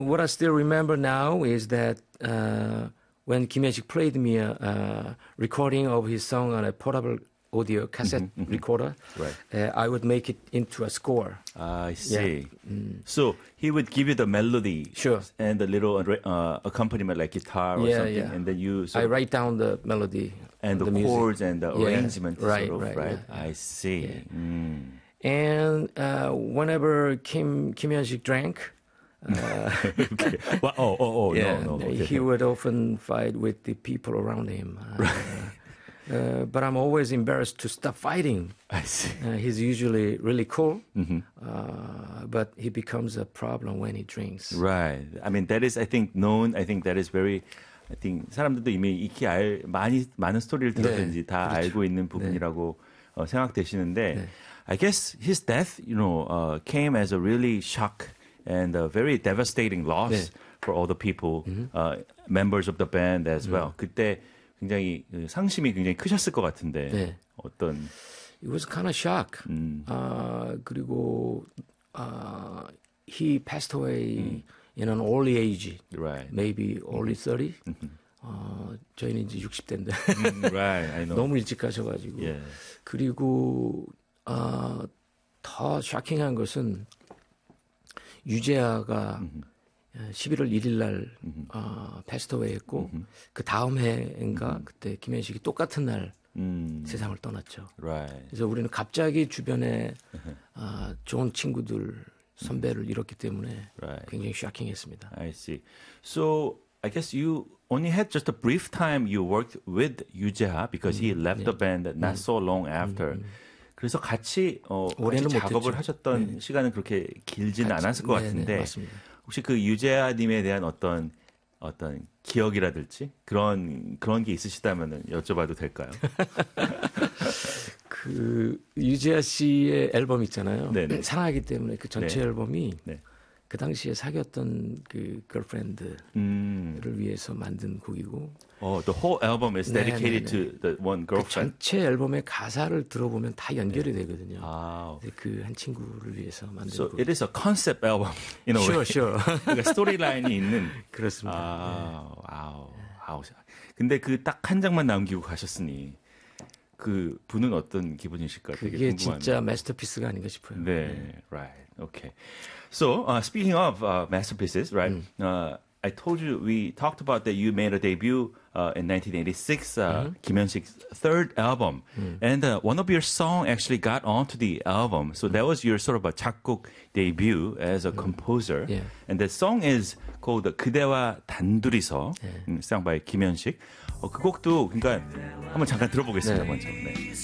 What I still remember now is that when Kim Hyesik played me a recording of his song on a portable audio cassette recorder, Right. I would make it into a score. I see. Yeah. So he would give you the melody Sure. and a little accompaniment like guitar or something, and then you I write down the melody and the music. chords and the arrangement, Right, sort of, right, right? yeah. I see. Yeah. And whenever Kim Hyesik drank, Okay. Well, no. Okay. he would often fight with the people around him. But I'm always embarrassed to stop fighting. I see. He's usually really cool, but he becomes a problem when he drinks. Right. I mean, that is, I think, known. I think that is very. I think 사람들도 이미 익히 많은 스토리를 들었든지 다 그렇죠. 알고 있는 부분이라고 생각되시는데, I guess his death, came as a really shock and a very devastating loss for all the people, members of the band as well. 그때 굉장히 상심이 굉장히 크셨을 것 같은데 어떤? It was kind of shock. 그리고 he passed away in an early age, right? Maybe early 30. 저희는 이제 60대인데 right, I know. 너무 일찍 가셔가지고. Yeah. 그리고 더 쇼킹한 것은 유재하가 11월 1일 날 패스트 어웨이 했고 그 다음 해인가 그때 김현식이 똑같은 날 세상을 떠났죠. Right. 그래서 우리는 갑자기 주변에 좋은 친구들 선배를 잃었기 때문에 굉장히 쇼킹했습니다. I see. So I guess you only had just a brief time you worked with 유재하 because he left the band not so long after. 그래서 같이 작업을 하셨던 시간은 그렇게 길지는 않았을 것 같은데 맞습니다. 혹시 그 유재하님에 대한 어떤 기억이라든지 그런 게 있으시다면 여쭤봐도 될까요? 그 유재하 씨의 앨범 있잖아요. 네네. 사랑하기 때문에 그 전체 앨범이 네. 그 당시에 사귀었던 그 걸프렌드를 위해서 만든 곡이고. The whole album is dedicated to the one girlfriend. 그 전체 앨범의 가사를 들어보면 다 연결이 되거든요. 아. 그 한 친구를 위해서 만든 So 곡. it is a concept album in a way. Sure. 그러니까 스토리라인이 있는. 그렇습니다. 와우. 근데 그 딱 한 장만 남기고 가셨으니 그 분은 어떤 기분이실까 되게 그게 궁금합니다. 진짜 마스터피스가 아닌가 싶어요. 네, right. Okay. So, speaking of masterpieces, right? I told you we talked about that you made a debut in 1986, Kim Hyun-sik's third album, and one of your songs actually got onto the album. So that was your sort of a 작곡 debut as a composer, and the song is called 그대와 단둘이서, sung by Kim Hyun-sik. 그 곡도 그러니까 한번 잠깐 들어보겠습니다, 먼저. 네.